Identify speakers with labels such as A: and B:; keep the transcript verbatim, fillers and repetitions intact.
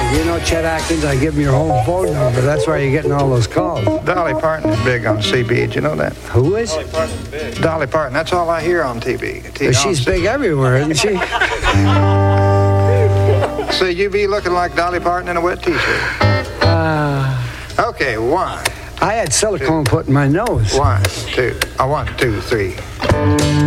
A: You know Chet Atkins, I give him your home phone number. That's why you're getting all those calls.
B: Dolly Parton is big on C B. Did you know that?
A: Who is?
B: Dolly Parton's big. Dolly Parton. That's all I hear on T V.
A: Well, she's big everywhere, isn't she?
B: So you be looking like Dolly Parton in a wet T-shirt.
A: Uh,
B: okay, one.
A: I had silicone two, put in my nose.
B: One, two. Uh, one, two, three.